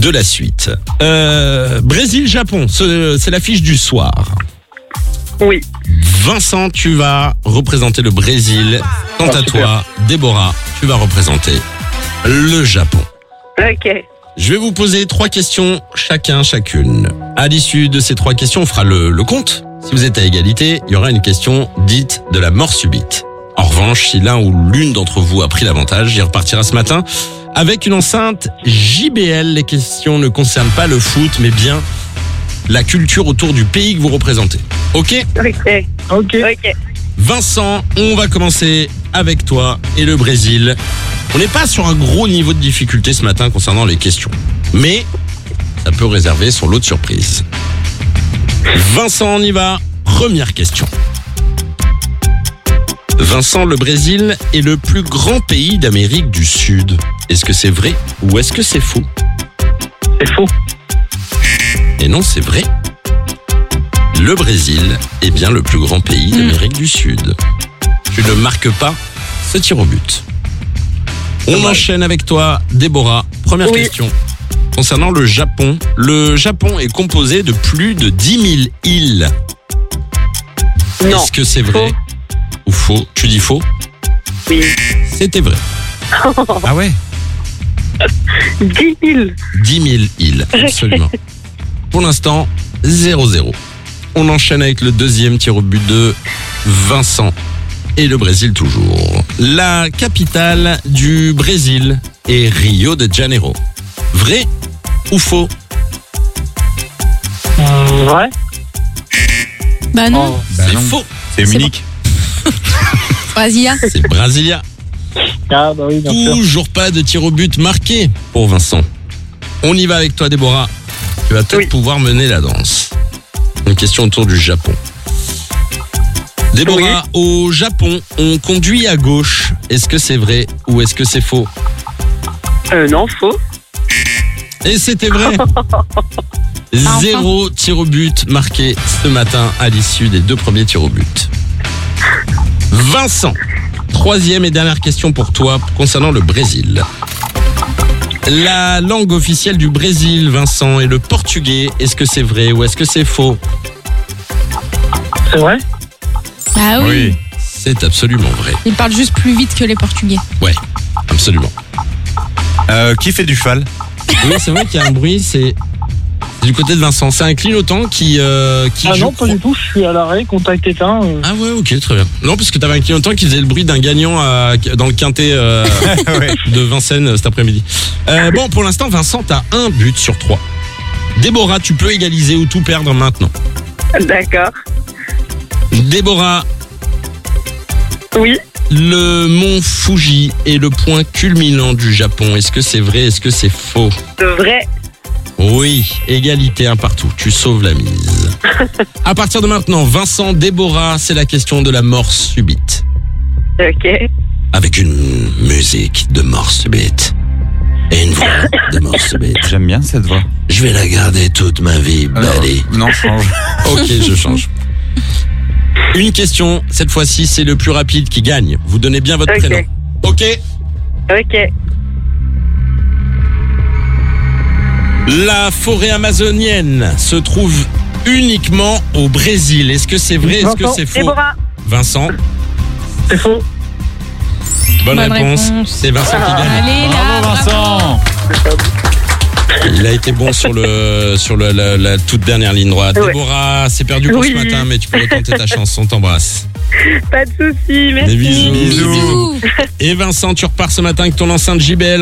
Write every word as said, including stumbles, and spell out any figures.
de la suite. Euh, Brésil-Japon, ce- c'est l'affiche du soir. Oui. Vincent, tu vas représenter le Brésil. Quant Oh, à super. toi, Déborah, tu vas représenter le Japon. Ok. Je vais vous poser trois questions chacun, chacune. À l'issue de ces trois questions, on fera le, le compte. Si vous êtes à égalité, il y aura une question dite de la mort subite. En revanche, si l'un ou l'une d'entre vous a pris l'avantage, il repartira ce matin avec une enceinte J B L. Les questions ne concernent pas le foot, mais bien la culture autour du pays que vous représentez. Ok ? Ok. Ok. Ok. Vincent, on va commencer avec toi et le Brésil. On n'est pas sur un gros niveau de difficulté ce matin concernant les questions, mais ça peut réserver son lot de surprises. Vincent, on y va. Première question. Vincent, le Brésil est le plus grand pays d'Amérique du Sud. Est-ce que c'est vrai ou est-ce que c'est faux ? C'est faux. Et non, c'est vrai. Le Brésil est bien le plus grand pays d'Amérique du Sud. Tu ne marques pas ce tir au but. On Dommage. enchaîne avec toi, Déborah. Première Oui. question. Concernant le Japon, le Japon est composé de plus de dix mille îles. Non. Est-ce que c'est vrai Faux. ou faux ? Tu dis faux ? Oui. C'était vrai. Ah ouais. dix mille. dix mille îles, absolument. Pour l'instant, zéro zéro. On enchaîne avec le deuxième tir au but de Vincent et le Brésil toujours. La capitale du Brésil est Rio de Janeiro. Vrai ou faux ? Hum, vrai. Bah non, Oh. Bah C'est non. faux. C'est C'est Munich. Brasilia. C'est Brasilia. Ah bah oui, bien sûr. Toujours pas de tir au but marqué pour Vincent. On y va avec toi, Déborah. Tu vas peut-être Oui. pouvoir mener la danse. Une question autour du Japon. Déborah, au Japon, on conduit à gauche. Est-ce que c'est vrai ou est-ce que c'est faux ? Euh, non, faux. Et c'était vrai. Zéro tir au but marqué ce matin à l'issue des deux premiers tirs au but. Vincent, troisième et dernière question pour toi concernant le Brésil. La langue officielle du Brésil, Vincent, est le portugais. Est-ce que c'est vrai ou est-ce que c'est faux ? C'est vrai. Ah oui. Oui. C'est absolument vrai. Ils parlent juste plus vite que les Portugais. Ouais, absolument. Euh, qui fait du cheval? Oui, c'est vrai qu'il y a un bruit, c'est c'est du côté de Vincent. C'est un clignotant qui... Euh, qui Ah je non, pas crois- du tout. Je suis à l'arrêt, contact éteint. euh. Ah ouais, ok, très bien. Non, parce que t'avais un clignotant qui faisait le bruit d'un gagnant à- dans le quintet euh, Ouais. de Vincennes euh, cet après-midi. Euh, bon, pour l'instant, Vincent, t'as un but sur trois. Déborah, tu peux égaliser ou tout perdre maintenant. D'accord. Déborah, Oui. le mont Fuji est le point culminant du Japon. Est-ce que c'est vrai, est-ce que c'est faux ? De vrai. Oui, égalité un partout, tu sauves la mise. À partir de maintenant, Vincent, Déborah, c'est la question de la mort subite. Ok. Avec une musique de mort subite. Et une voix de mort subite. J'aime bien cette voix. Je vais la garder toute ma vie, Alors, buddy. non, change. Ok, je change. Une question, cette fois-ci, c'est le plus rapide qui gagne. Vous donnez bien votre Ok. prénom. Ok. Ok. La forêt amazonienne se trouve uniquement au Brésil. Est-ce que c'est vrai, est-ce que Vincent. c'est faux ? Déborah. Vincent, C'est faux. bonne, Bonne réponse. réponse. C'est Vincent qui gagne. Allez là. Bravo Vincent. Il a été bon sur le sur le, la, la toute dernière ligne droite. Ouais. Déborah, c'est perdu pour Oui. ce matin, mais tu peux retenter ta chance. On t'embrasse. Pas de soucis. Merci. Des bisous. Bisous. Bisous. Et Vincent, tu repars ce matin avec ton enceinte J B L.